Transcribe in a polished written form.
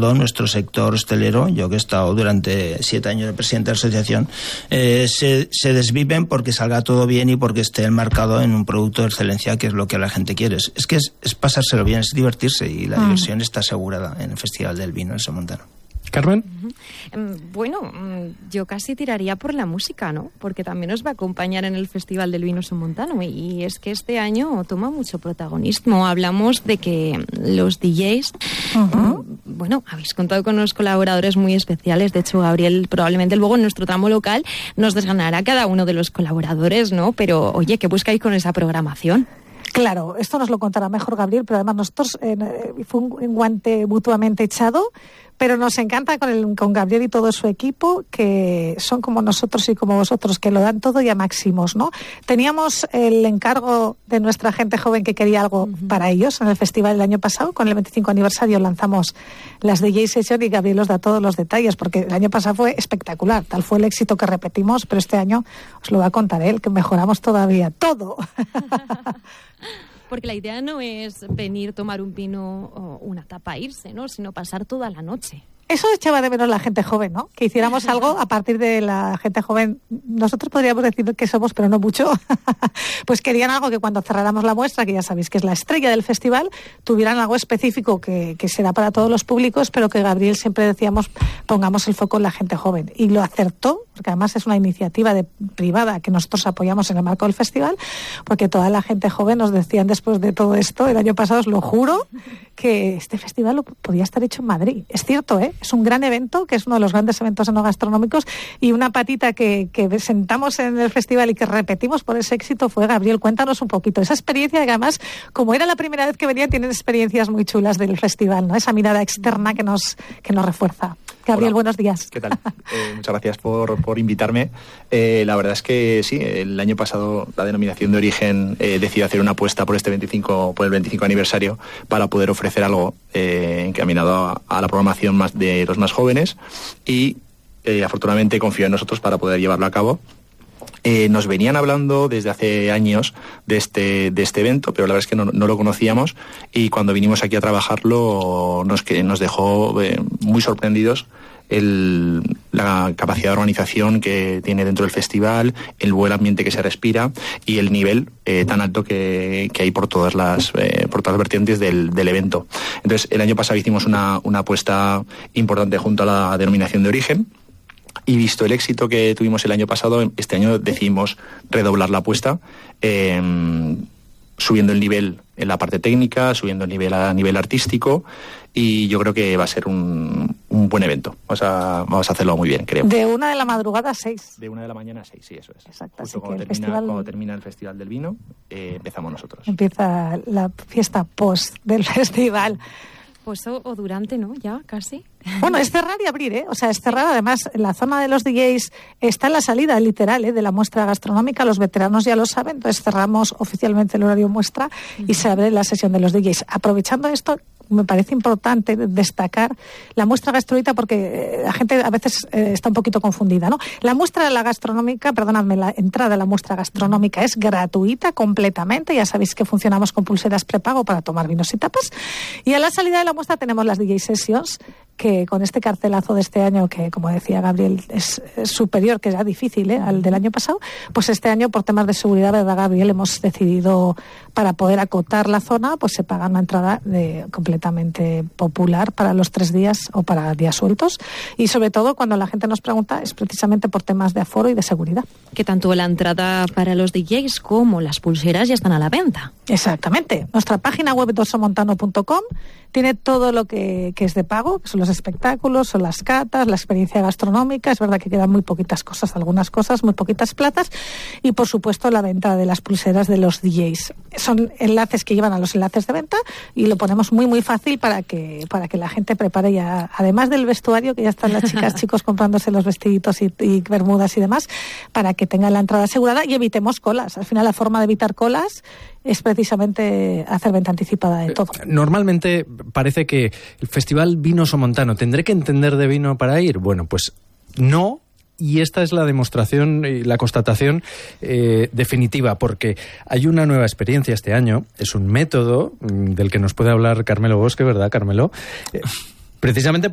nuestro sector hostelero, yo que he estado durante 7 años de presidente de la asociación, se desviven porque salga todo bien y porque esté enmarcado en un producto de excelencia, que es lo que la gente quiere. Es que es pasárselo bien, es divertirse, y la diversión está asegurada en el Festival del Vino en Somontano. Carmen. Bueno, yo casi tiraría por la música, ¿no? Porque también nos va a acompañar en el Festival del Vino Somontano, y es que este año toma mucho protagonismo. Hablamos de que los DJs, bueno, habéis contado con unos colaboradores muy especiales. De hecho, Gabriel, probablemente luego en nuestro tramo local nos desgranará cada uno de los colaboradores, ¿no? Pero, oye, ¿qué buscáis con esa programación? Claro, esto nos lo contará mejor Gabriel, pero además nosotros fue un guante mutuamente echado, pero nos encanta con Gabriel y todo su equipo, que son como nosotros y como vosotros, que lo dan todo y a máximos, ¿no? Teníamos el encargo de nuestra gente joven que quería algo para ellos en el festival el año pasado. Con el 25 aniversario lanzamos las DJ Session y Gabriel nos da todos los detalles, porque el año pasado fue espectacular, tal fue el éxito que repetimos, pero este año os lo va a contar él, que mejoramos todavía todo. Porque la idea no es venir, tomar un vino o una tapa, irse, ¿no? Sino pasar toda la noche. Eso echaba de menos la gente joven, ¿no? Que hiciéramos algo a partir de la gente joven. Nosotros podríamos decir que somos, pero no mucho. Pues querían algo que cuando cerráramos la muestra, que ya sabéis que es la estrella del festival, tuvieran algo específico que será para todos los públicos, pero que Gabriel siempre decíamos, pongamos el foco en la gente joven. Y lo acertó, porque además es una iniciativa privada que nosotros apoyamos en el marco del festival, porque toda la gente joven nos decían después de todo esto, el año pasado os lo juro, que este festival podía estar hecho en Madrid. Es cierto, ¿eh? Es un gran evento, que es uno de los grandes eventos enogastronómicos, y una patita que sentamos en el festival y que repetimos por ese éxito fue Gabriel. Cuéntanos un poquito esa experiencia, que además, como era la primera vez que venían, tienen experiencias muy chulas del festival, ¿no? Esa mirada externa que nos refuerza. Gabriel, hola. Buenos días. ¿Qué tal? Muchas gracias por invitarme. La verdad es que sí, el año pasado la denominación de origen decidió hacer una apuesta por el 25 aniversario para poder ofrecer algo encaminado a la programación más de los más jóvenes, y afortunadamente confió en nosotros para poder llevarlo a cabo. Nos venían hablando desde hace años de este evento, pero la verdad es que no lo conocíamos, y cuando vinimos aquí a trabajarlo nos dejó muy sorprendidos la capacidad de organización que tiene dentro del festival, el buen ambiente que se respira y el nivel tan alto que hay por todas las vertientes del evento. Entonces, el año pasado hicimos una apuesta importante junto a la denominación de origen, y visto el éxito que tuvimos el año pasado, este año decidimos redoblar la apuesta, subiendo el nivel en la parte técnica, subiendo el nivel a nivel artístico, y yo creo que va a ser un buen evento. Vamos a hacerlo muy bien, creo. De 1 de la madrugada a 6. De 1 de la mañana a 6, sí, eso es. Exacto. Justo cuando termina el Festival del Vino, empezamos nosotros. Empieza la fiesta post del festival. Pues o durante, ¿no? Ya, casi. Bueno, es cerrar y abrir, ¿eh? O sea, es cerrar. Además, la zona de los DJs está en la salida literal, de la muestra gastronómica. Los veteranos ya lo saben. Entonces cerramos oficialmente el horario muestra y se abre la sesión de los DJs. Aprovechando esto, me parece importante destacar la muestra gastronómica, porque la gente a veces está un poquito confundida, ¿no? La muestra de la gastronómica, perdonadme, la entrada a la muestra gastronómica es gratuita completamente. Ya sabéis que funcionamos con pulseras prepago para tomar vinos y tapas. Y a la salida de la muestra tenemos las DJ Sessions, que con este cartelazo de este año, que como decía Gabriel es superior, que era difícil, al del año pasado, pues este año por temas de seguridad, ¿verdad, Gabriel? Hemos decidido, para poder acotar la zona, pues se paga una entrada completamente popular para los 3 días o para días sueltos, y sobre todo cuando la gente nos pregunta es precisamente por temas de aforo y de seguridad. Que tanto la entrada para los DJs como las pulseras ya están a la venta. Exactamente. Nuestra página web somontano.com tiene todo lo que es de pago, que son los espectáculos, son las catas, la experiencia gastronómica. Es verdad que quedan muy poquitas cosas, algunas cosas, muy poquitas plazas, y por supuesto la venta de las pulseras de los DJs. Son enlaces que llevan a los enlaces de venta, y lo ponemos muy muy fácil para que la gente prepare ya, además del vestuario, que ya están las chicos comprándose los vestiditos y bermudas y demás, para que tengan la entrada asegurada y evitemos colas. Al final la forma de evitar colas es precisamente hacer venta anticipada de todo. Normalmente parece que el Festival Vino Somontano, ¿tendré que entender de vino para ir? Bueno, pues no. Y esta es la demostración y la constatación definitiva, porque hay una nueva experiencia este año. Es un método del que nos puede hablar Carmelo Bosque, ¿verdad, Carmelo? Precisamente